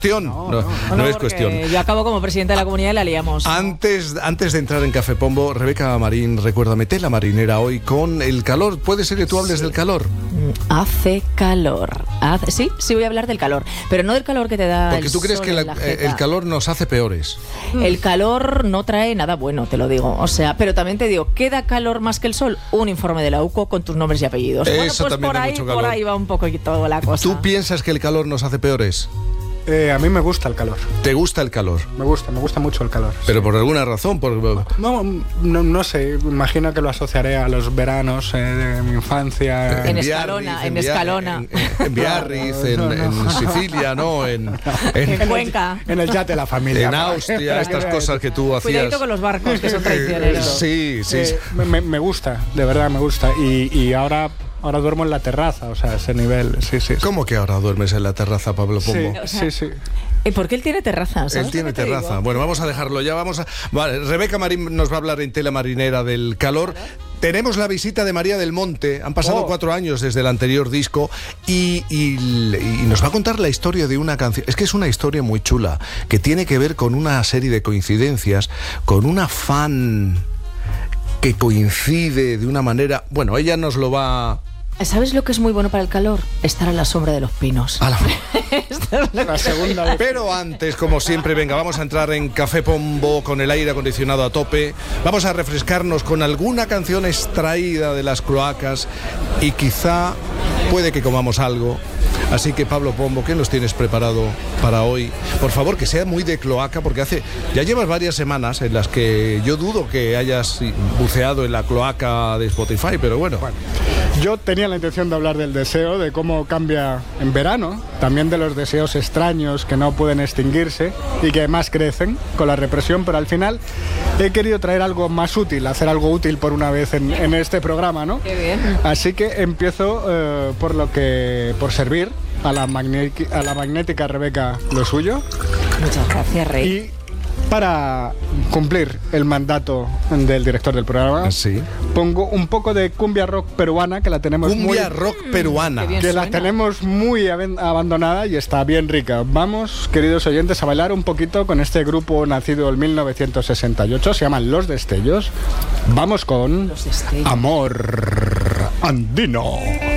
No es cuestión. Yo acabo como presidenta de la comunidad y la liamos. Antes de entrar en Café Pombo, Rebeca Marín, recuérdame, tela marinera hoy con el calor. ¿Puede ser que tú hables del calor? Hace calor. Sí, voy a hablar del calor. Pero no del calor que te da Porque el tú crees sol que en la jeta. el calor nos hace peores. El calor no trae nada bueno, te lo digo. O sea, pero también te digo, ¿qué da calor más que el sol? Un informe de la UCO con tus nombres y apellidos. Eso pues también da mucho calor. Por ahí va un poquito la cosa. ¿Tú piensas que el calor nos hace peores? A mí me gusta el calor. ¿Te gusta el calor? Me gusta mucho el calor. Pero por alguna razón, No sé, imagino que lo asociaré a los veranos de mi infancia. En Escalona. En Biarritz, en Sicilia, ¿no? En Cuenca. En el yate de la familia. En Austria, estas cosas que tú hacías. Cuidadito con los barcos, que son traicioneros. Sí. Me gusta, de verdad me gusta. Y ahora duermo en la terraza, o sea, ese nivel, sí. ¿Cómo que ahora duermes en la terraza, Pablo Pombo? Sí. Porque él tiene terraza, ¿sabes? Él tiene terraza. Bueno, vamos a dejarlo ya. Vale, Rebeca Marín nos va a hablar en tela marinera del calor. Tenemos la visita de María del Monte. Han pasado 4 años desde el anterior disco y nos va a contar la historia de una canción. Es que es una historia muy chula, que tiene que ver con una serie de coincidencias, con una fan que coincide de una manera... Bueno, ella nos lo va... ¿Sabes lo que es muy bueno para el calor? Estar a la sombra de los pinos. La segunda vez. Pero antes, como siempre, venga, vamos a entrar en Café Pombo con el aire acondicionado a tope. Vamos a refrescarnos con alguna canción extraída de las cloacas y quizá puede que comamos algo. Así que, Pablo Pombo, ¿qué nos tienes preparado para hoy? Por favor, que sea muy de cloaca, porque ya llevas varias semanas en las que yo dudo que hayas buceado en la cloaca de Spotify, pero bueno. Yo tenía la intención de hablar del deseo, de cómo cambia en verano, también de los deseos extraños que no pueden extinguirse y que además crecen con la represión, pero al final he querido traer algo más útil, hacer algo útil por una vez en este programa, ¿no? Qué bien. Así que empiezo por servir a la magnética Rebeca lo suyo. Muchas gracias, Rey. Y para cumplir el mandato del director del programa, sí, pongo un poco de cumbia rock peruana, que la tenemos rock peruana. Que la tenemos muy abandonada y está bien rica. Vamos, queridos oyentes, a bailar un poquito con este grupo nacido en 1968. Se llaman Los Destellos. Vamos con Los Destellos. Amor Andino.